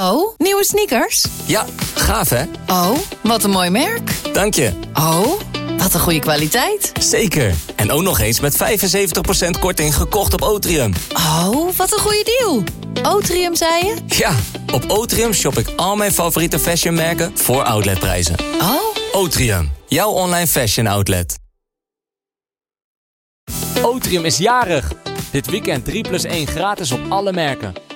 Oh, nieuwe sneakers? Ja, gaaf hè? Oh, wat een mooi merk. Dank je. Oh, wat een goede kwaliteit. Zeker. En ook nog eens met 75% korting gekocht op Otrium. Oh, wat een goede deal. Otrium, zei je? Ja, op Otrium shop ik al mijn favoriete fashionmerken voor outletprijzen. Oh. Otrium, jouw online fashion outlet. Otrium is jarig. Dit weekend 3+1 gratis op alle merken.